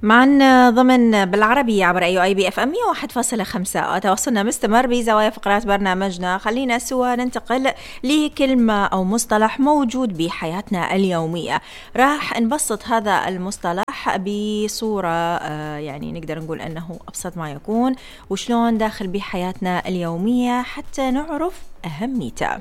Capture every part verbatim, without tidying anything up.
معنا ضمن بالعربي عبر أي أي بي اف ام مية وواحد فاصلة خمسة. تواصلنا مستمر بزوايا فقرات برنامجنا. خلينا سوا ننتقل لكلمة أو مصطلح موجود بحياتنا اليومية. راح نبسط هذا المصطلح بصورة يعني نقدر نقول أنه أبسط ما يكون، وشلون داخل بحياتنا اليومية حتى نعرف أهميته.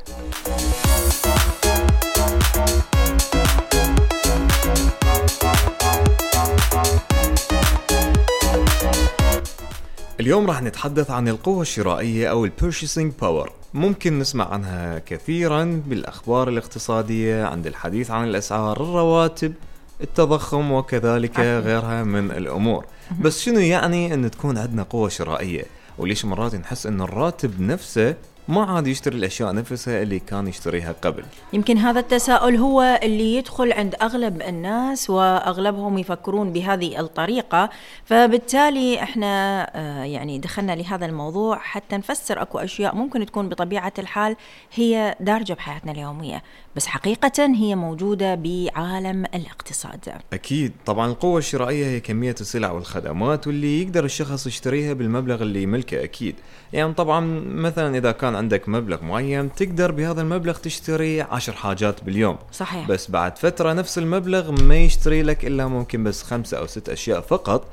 اليوم راح نتحدث عن القوة الشرائية أو purchasing power. ممكن نسمع عنها كثيرا بالأخبار الاقتصادية عند الحديث عن الأسعار، الرواتب، التضخم وكذلك غيرها من الأمور. بس شنو يعني أن تكون عندنا قوة شرائية؟ وليش مرات نحس أن الراتب نفسه ما عاد يشتري الأشياء نفسها اللي كان يشتريها قبل؟ يمكن هذا التساؤل هو اللي يدخل عند أغلب الناس، وأغلبهم يفكرون بهذه الطريقة. فبالتالي احنا يعني دخلنا لهذا الموضوع حتى نفسر أكو أشياء ممكن تكون بطبيعة الحال هي دارجة بحياتنا اليومية، بس حقيقة هي موجودة بعالم الاقتصاد. أكيد طبعا القوة الشرائية هي كمية السلع والخدمات واللي يقدر الشخص يشتريها بالمبلغ اللي يملكه. أكيد يعني طبعا مثلا إذا كان عندك مبلغ معين تقدر بهذا المبلغ تشتري عشر حاجات باليوم. صحيح. بس بعد فترة نفس المبلغ ما يشتري لك إلا ممكن بس خمسة أو ست أشياء فقط.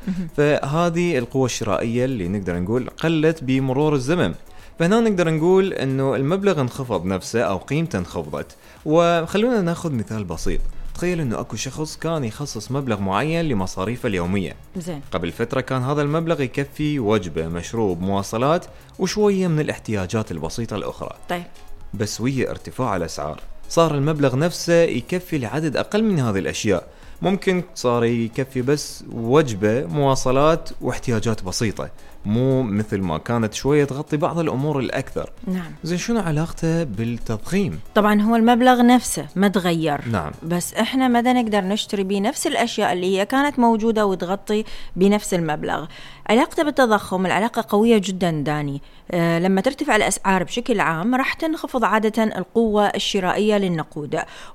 فهذه القوة الشرائية اللي نقدر نقول قلت بمرور الزمن. فهنا نقدر نقول إنه المبلغ انخفض نفسه أو قيمته انخفضت. وخلونا ناخذ مثال بسيط. تخيل إنه أكو شخص كان يخصص مبلغ معين لمصاريفه اليومية. زين. قبل فترة كان هذا المبلغ يكفي وجبة، مشروب، مواصلات وشوية من الاحتياجات البسيطة الأخرى. طيب. بس ويا ارتفاع الأسعار صار المبلغ نفسه يكفي لعدد أقل من هذه الأشياء. ممكن صار يكفي بس وجبة، مواصلات واحتياجات بسيطة، مو مثل ما كانت شوية تغطي بعض الأمور الأكثر. نعم. زين شنو علاقته بالتضخيم؟ طبعا هو المبلغ نفسه ما تغير. نعم. بس احنا ما نقدر نشتري بيه نفس الأشياء اللي هي كانت موجودة وتغطي بنفس المبلغ. علاقته بالتضخم العلاقة قوية جدا داني. آه لما ترتفع الأسعار بشكل عام راح تنخفض عادة القوة الشرائية للنقود،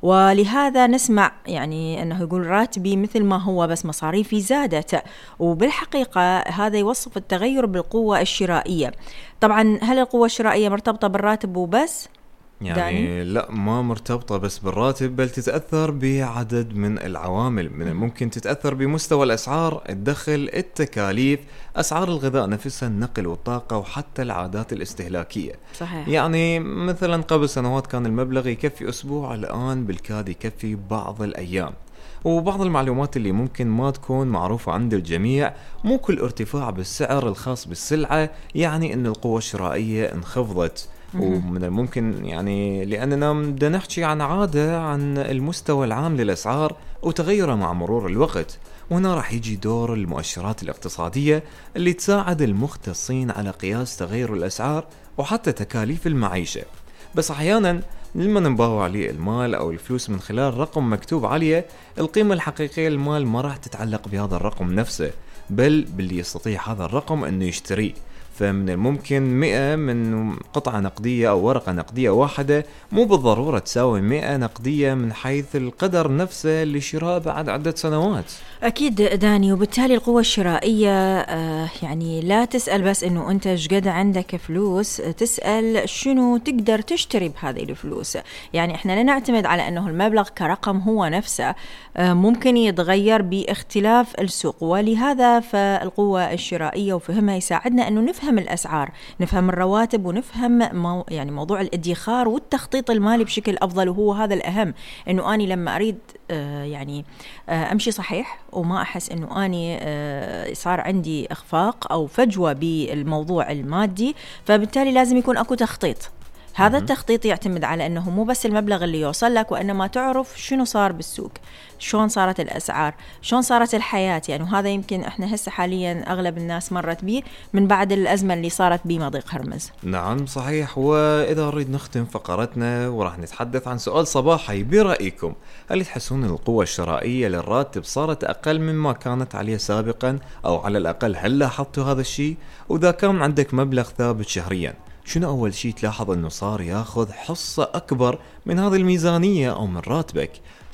ولهذا نسمع يعني أنه يقول راتبي مثل ما هو بس مصاريفي زادت. وبالحقيقة هذا يوصف التغير بالقوة الشرائية. طبعا هل القوة الشرائية مرتبطة بالراتب وبس؟ يعني داني؟ لا، ما مرتبطة بس بالراتب، بل تتأثر بعدد من العوامل. من الممكن تتأثر بمستوى الأسعار، الدخل، التكاليف، أسعار الغذاء نفسها، النقل والطاقة، وحتى العادات الاستهلاكية. صحيح. يعني مثلا قبل سنوات كان المبلغ يكفي أسبوع، الآن بالكاد يكفي بعض الأيام. وبعض المعلومات اللي ممكن ما تكون معروفة عند الجميع، مو كل ارتفاع بالسعر الخاص بالسلعة يعني أن القوة الشرائية انخفضت. ومن الممكن يعني لأننا بدنا نحكي عن عادة عن المستوى العام للأسعار وتغيره مع مرور الوقت. وهنا راح يجي دور المؤشرات الاقتصادية اللي تساعد المختصين على قياس تغير الأسعار وحتى تكاليف المعيشة. بس أحيانا لما نباوع عليه المال أو الفلوس من خلال رقم مكتوب عليه، القيمة الحقيقية للمال ما راح تتعلق بهذا الرقم نفسه، بل باللي يستطيع هذا الرقم أنه يشتريه. فمن الممكن مئة من قطعة نقدية أو ورقة نقدية واحدة مو بالضرورة تساوي مئة نقدية من حيث القدر نفسه لشراء بعد عدة سنوات. أكيد داني. وبالتالي القوة الشرائية آه يعني لا تسأل بس إنه أنت جد عندك فلوس، تسأل شنو تقدر تشتري بهذه الفلوس. يعني إحنا لا نعتمد على إنه المبلغ كرقم هو نفسه، آه ممكن يتغير باختلاف السوق. ولهذا فالقوة الشرائية وفهمها يساعدنا إنه نفهم نفهم الأسعار، نفهم الرواتب، ونفهم مو يعني موضوع الادخار والتخطيط المالي بشكل أفضل. وهو هذا الأهم، إنه أني لما أريد آه يعني آه أمشي صحيح وما أحس إنه أني آه صار عندي إخفاق أو فجوة بالموضوع المادي، فبالتالي لازم يكون أكو تخطيط. هذا التخطيط يعتمد على أنه مو بس المبلغ اللي يوصل لك، وإنما تعرف شنو صار بالسوق، شلون صارت الأسعار، شلون صارت الحياة. يعني وهذا يمكن إحنا هسه حاليا أغلب الناس مرت به من بعد الأزمة اللي صارت بمضيق هرمز. نعم صحيح. وإذا نريد نختم فقرتنا وراح نتحدث عن سؤال صباحي، برأيكم هل تحسون القوة الشرائية للراتب صارت أقل مما كانت عليه سابقا، أو على الأقل هل لاحظتوا هذا الشيء؟ وإذا كان عندك مبلغ ثابت شهريا، شنو أول شيء تلاحظ أنه صار ياخذ حصة أكبر من هذه الميزانية أو من راتبك؟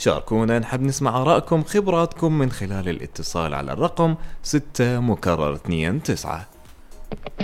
شاركونا، نحب نسمع آرائكم خبراتكم من خلال الاتصال على الرقم ستة مكرر اثنين تسعة.